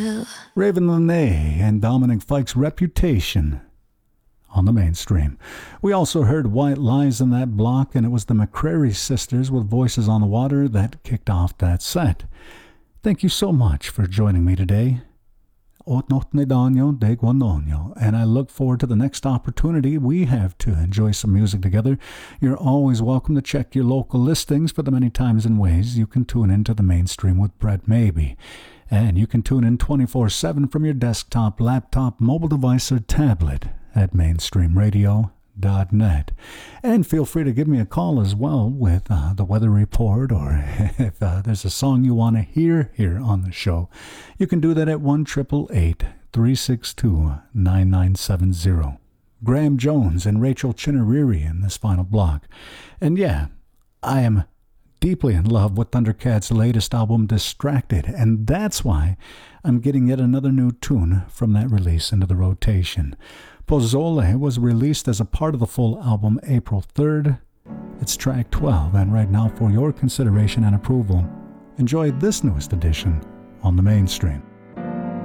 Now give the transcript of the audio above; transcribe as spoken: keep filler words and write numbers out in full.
Raven Lenae and Dominic Fike's Reputation on the Mainstream. We also heard White Lies in that block, and it was the McCrary Sisters with Voices on the Water that kicked off that set. Thank you so much for joining me today. And I look forward to the next opportunity we have to enjoy some music together. You're always welcome to check your local listings for the many times and ways you can tune into the Mainstream with Brett Maybe. And you can tune in twenty-four seven from your desktop, laptop, mobile device, or tablet at mainstream radio dot net. And feel free to give me a call as well with uh, the weather report, or if uh, there's a song you want to hear here on the show. You can do that at one eight eight eight, three six two, nine nine seven zero. Graham Jones and Rachel Chinariri in this final block. And yeah, I am deeply in love with Thundercats' latest album, Distracted, and that's why I'm getting yet another new tune from that release into the rotation. Pozole was released as a part of the full album April third. It's track twelve, and right now for your consideration and approval, enjoy this newest edition on the Mainstream.